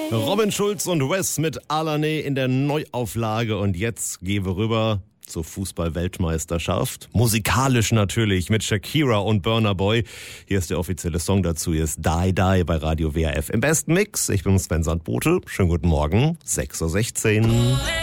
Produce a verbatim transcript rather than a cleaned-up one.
Robin Schulz und Wes mit Alane in der Neuauflage. Und jetzt gehen wir rüber zur Fußball-Weltmeisterschaft. Musikalisch natürlich mit Shakira und Burna Boy. Hier ist der offizielle Song dazu. Hier ist Die Die bei Radio W R F im besten Mix. Ich bin Sven Sandbote. Schönen guten Morgen. sechs Uhr sechzehn.